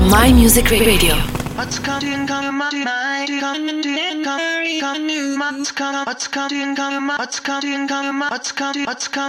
My Music Radio. What's coming, coming, my mind, coming, coming, coming, new months, coming, what's coming, coming, what's coming, coming, what's coming, what's coming.